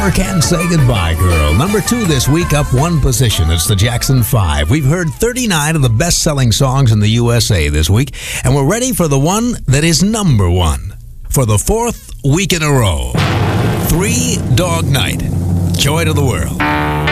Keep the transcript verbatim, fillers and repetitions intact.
Never Can Say Goodbye, Girl. Number two this week, up one position. It's the Jackson five. We've heard thirty-nine of the best-selling songs in the U S A this week, and we're ready for the one that is number one for the fourth week in a row. Three Dog Night. Joy to the World.